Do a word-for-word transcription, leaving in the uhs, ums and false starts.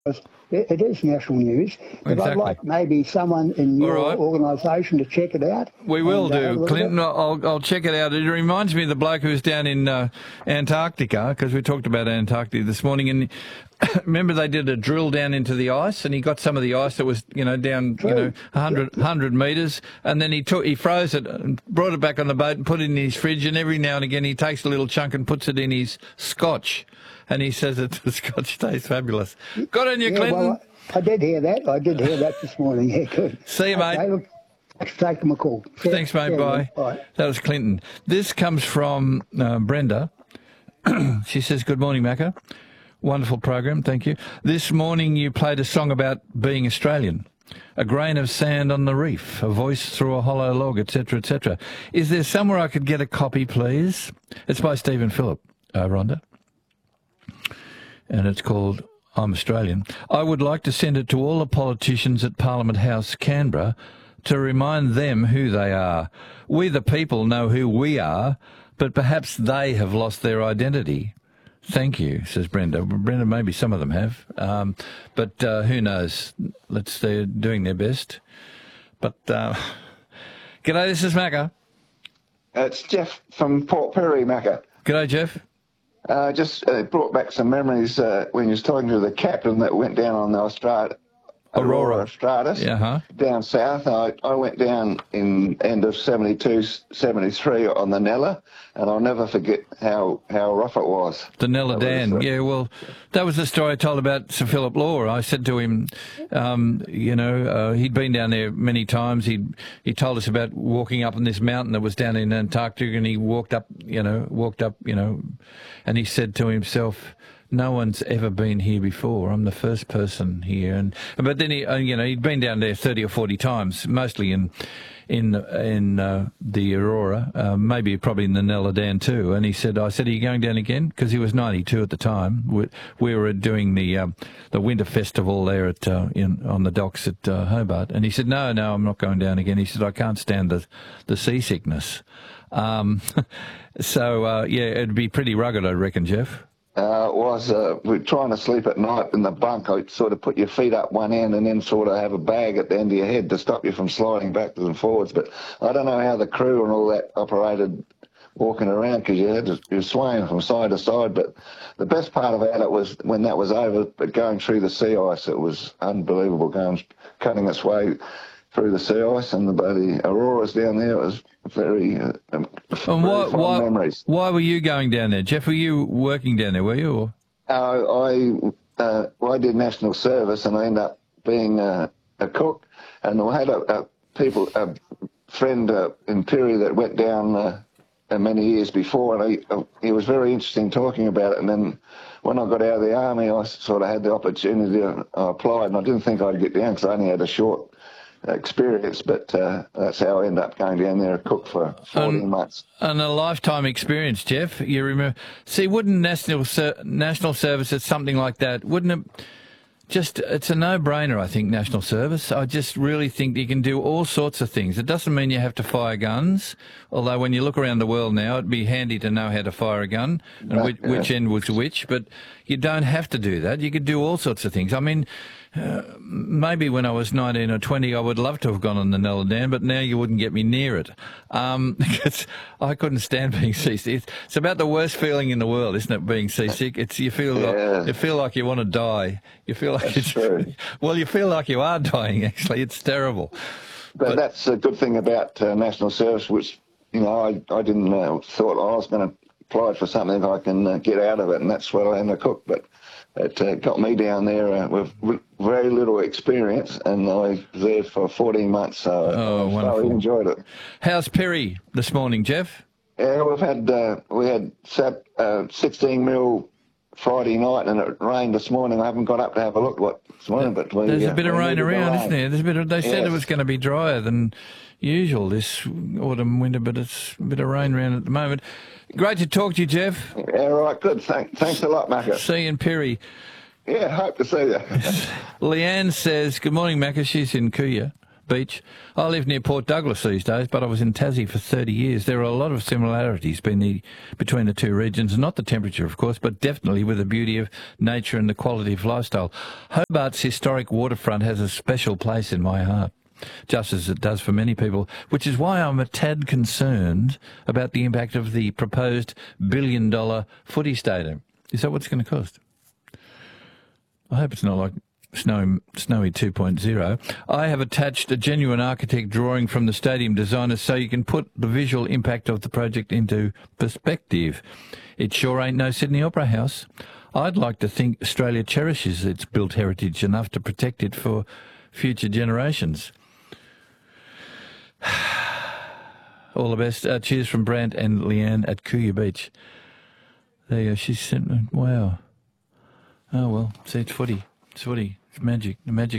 It, it is national news, but Exactly. I'd like maybe someone in your All right. organisation to check it out. We will and, uh, have a do, look at Clinton. it. I'll, I'll check it out. It reminds me of the bloke who was down in uh, Antarctica, because we talked about Antarctica this morning. And remember, they did a drill down into the ice, and he got some of the ice that was, you know, down, True. you know, one hundred, one hundred metres, and then he took, he froze it, and brought it back on the boat and put it in his fridge. And every now and again, he takes a little chunk and puts it in his scotch, and he says that the scotch tastes fabulous. Good on you, Yeah, Clinton. well, I did hear that. I did hear that this morning. Yeah, good. See you, mate. Okay, look, thanks for taking my call. Yeah, Thanks, mate. yeah, Bye. Bye. That was Clinton. This comes from uh, Brenda. She says, "Good morning, Macca. Wonderful program. Thank you. This morning you played a song about being Australian. A grain of sand on the reef, a voice through a hollow log, et cetera, et cetera. Is there somewhere I could get a copy, please?" It's by Stephen Phillip, uh, Rhonda. And it's called I'm Australian. "I would like to send it to all the politicians at Parliament House, Canberra, to remind them who they are. We the people know who we are, but perhaps they have lost their identity. Thank you," says Brenda. Brenda, maybe some of them have, um, but uh, who knows? Let's, they're doing their best. But, uh, g'day, this is Macca. It's Jeff from Port Perry, Macca. G'day, Jeff. Uh, just uh, brought back some memories uh, when you was talking to the captain that went down on the Austrad- Aurora. Aurora Stratus Yeah, huh? down south. I, I went down in end of seventy-two, seventy-three on the Nella, and I'll never forget how, how rough it was. The Nella That Dan. was, uh, Yeah, well, that was the story I told about Sir Philip Law. I said to him, um, you know, uh, he'd been down there many times. He he told us about walking up on this mountain that was down in Antarctica, and he walked up, you know, walked up, you know, and he said to himself, "No one's ever been here before. I'm the first person here." And but then he, uh, you know, he'd been down there thirty or forty times, mostly in in in uh, the Aurora, uh, maybe probably in the Nella Dan too. And he said, "I said, are you going down again?" Because he was ninety-two at the time. We, we were doing the um, the winter festival there at uh, in on the docks at uh, Hobart, and he said, "No, no, I'm not going down again." He said, "I can't stand the the seasickness." Um, so uh, yeah, it'd be pretty rugged, I reckon, Jeff. Uh, it was, uh, we're trying to sleep at night in the bunk. I sort of put your feet up one end and then sort of have a bag at the end of your head to stop you from sliding backwards and forwards. But I don't know how the crew and all that operated walking around, because you had to, you were swaying from side to side. But the best part about it was when that was over, but going through the sea ice, it was unbelievable, going, cutting its way through the sea ice, and the bloody Auroras down there. It was very, uh, um, And very why, fond why, memories. why were you going down there, Jeff? Were you working down there, were you? Or? Uh, I uh, well, I did national service, and I ended up being uh, a cook. And I had a, a people a friend uh, in Perry that went down uh, many years before, and he, uh, he was very interesting talking about it. And then when I got out of the army, I sort of had the opportunity. I applied, and I didn't think I'd get down because I only had a short experience, but uh, that's how I ended up going down there to cook for fourteen Um, months. And a lifetime experience, Jeff. You remember? See, wouldn't national ser- national service at something like that? Wouldn't it? Just, it's a no-brainer, I think, national service. I just really think you can do all sorts of things. It doesn't mean you have to fire guns, although when you look around the world now, it'd be handy to know how to fire a gun and Yeah, which, yeah. which end was which, but you don't have to do that. You could do all sorts of things. I mean, uh, maybe when I was nineteen or twenty, I would love to have gone on the Nella Dan, but now you wouldn't get me near it. Um, because I couldn't stand being seasick. It's, it's about the worst feeling in the world, isn't it, being seasick? It's, you feel, Yeah. like, you feel like you want to die. You feel like That's it's, true. well, you feel like you are dying, actually. It's terrible. But, But- that's a good thing about uh, national service, which, you know, I, I didn't uh, thought I was going to apply for something if I can uh, get out of it, and that's what I am to cook. But it uh, got me down there uh, with w- very little experience, and I was there for fourteen months, so Oh, I wonderful. thoroughly enjoyed it. How's Perry this morning, Jeff? Yeah, we've had uh, we had sat, uh, sixteen mil Friday night, and it rained this morning. I haven't got up to have a look what this morning, but we, There's uh, a bit of we rain needed the around, rain. isn't there? There's a bit of, they said it Yes. was going to be drier than usual this autumn, winter, but it's a bit of rain around at the moment. Great to talk to you, Jeff. Yeah, right, good. Thank, thanks a lot, Macca. See you in Perry. Yeah, hope to see you. Leanne says, good morning, Macca. She's in Kuya. beach. I live near Port Douglas these days, but I was in Tassie for thirty years. There are a lot of similarities between the, between the two regions, not the temperature, of course, but definitely with the beauty of nature and the quality of lifestyle. Hobart's historic waterfront has a special place in my heart, just as it does for many people, which is why I'm a tad concerned about the impact of the proposed billion-dollar footy stadium. Is that what it's going to cost? I hope it's not like Snowy, Snowy two point oh. I have attached a genuine architect drawing from the stadium designers so you can put the visual impact of the project into perspective. It sure ain't no Sydney Opera House. I'd like to think Australia cherishes its built heritage enough to protect it for future generations. All the best. Uh, cheers from Brant and Leanne at Kuya Beach. There you go. She sent me. Wow. Oh, well. See, it's footy. It's footy. It's magic. The magic.